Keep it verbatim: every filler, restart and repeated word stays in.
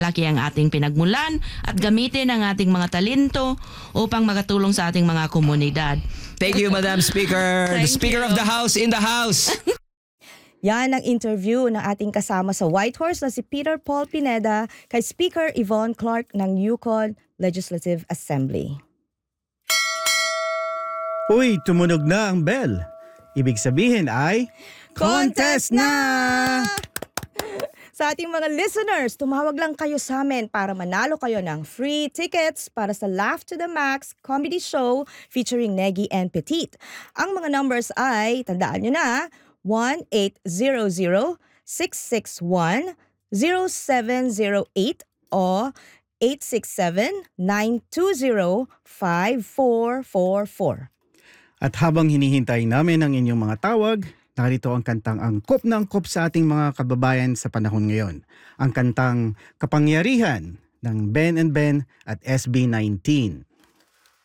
Laki ang ating pinagmulan at gamitin ang ating mga talento upang makatulong sa ating mga komunidad. Thank you, Madam Speaker. The Thank Speaker you. of the House in the House. Yan ang interview ng ating kasama sa Whitehorse na si Peter Paul Pineda kay Speaker Yvonne Clark ng Yukon Legislative Assembly. Uy, tumunog na ang bell. Ibig sabihin ay... Contest na! Sa ating mga listeners, tumawag lang kayo sa amin para manalo kayo ng free tickets para sa Laugh to the Max comedy show featuring Negi and Petit. Ang mga numbers ay, tandaan nyo na, one eight zero zero six six one zero seven zero eight o eight six seven nine two zero five four four four. At habang hinihintay namin ang inyong mga tawag, narito ang kantang angkop na angkop sa ating mga kababayan sa panahon ngayon. Ang kantang Kapangyarihan ng Ben and Ben at S B nineteen.